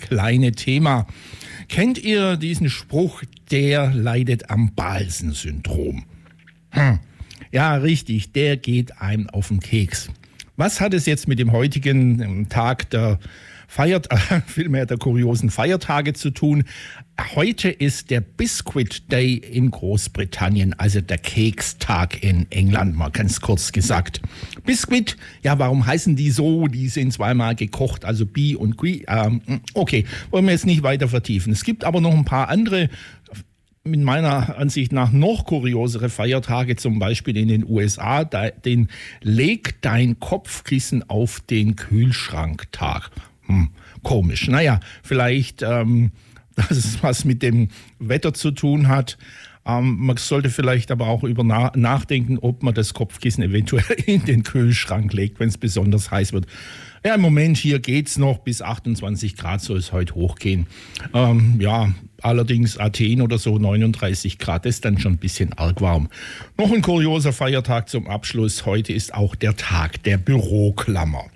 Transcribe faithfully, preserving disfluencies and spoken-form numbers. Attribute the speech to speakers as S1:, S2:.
S1: kleine Thema. Kennt ihr diesen Spruch, der leidet am Balsen-Syndrom? Hm. Ja, richtig, der geht einem auf den Keks. Was hat es jetzt mit dem heutigen Tag der Feiert, äh, vielmehr der kuriosen Feiertage zu tun? Heute ist der Biscuit Day in Großbritannien, also der Kekstag in England, mal ganz kurz gesagt. Biscuit, ja, warum heißen die so? Die sind zweimal gekocht, also Bi und Qui. Ähm, okay, wollen wir jetzt nicht weiter vertiefen. Es gibt aber noch ein paar andere, in meiner Ansicht nach noch kuriosere Feiertage, zum Beispiel in den U S A, den Leg dein Kopfkissen auf den Kühlschrank-Tag. Hm, komisch. Naja, vielleicht, ähm, dass es was mit dem Wetter zu tun hat. Ähm, man sollte vielleicht aber auch über na- nachdenken, ob man das Kopfkissen eventuell in den Kühlschrank legt, wenn es besonders heiß wird. Ja, im Moment hier geht's noch bis achtundzwanzig Grad, soll es heute hochgehen. Ähm, ja, allerdings Athen oder so neununddreißig Grad, das ist dann schon ein bisschen arg warm. Noch ein kurioser Feiertag zum Abschluss. Heute ist auch der Tag der Büroklammer.